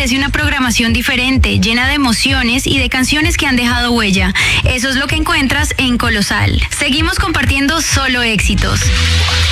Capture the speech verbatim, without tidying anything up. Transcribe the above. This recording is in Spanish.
ofrece una programación diferente, llena de emociones y de canciones que han dejado huella. Eso es lo que encuentras en Colosal. Seguimos compartiendo solo éxitos.